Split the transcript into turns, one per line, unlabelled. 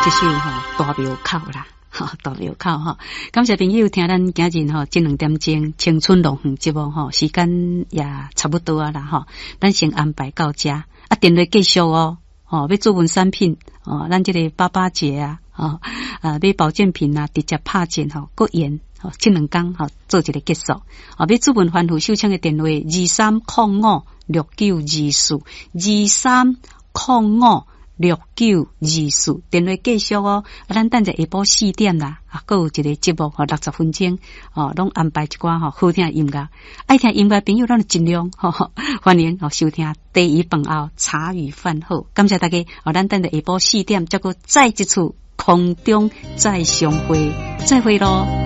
这首大庙口啦，大庙口感谢朋友听咱今日这2点钟青春龙凤节目时间也差不多啊啦咱先安排到这啊，电话继续要做文产品咱这个爸爸节买保健品直接拍件各延这2天做一个结束要做文欢呼收枪的电话2305692423056924电话继续咱等下下晡4点啦还有一个节目60分钟拢安排一寡好听的音乐，爱听音乐朋友咱就尽量欢迎收听第1饭后茶余饭后，感谢大家咱等下下晡4点再一次空中再相会，再会咯。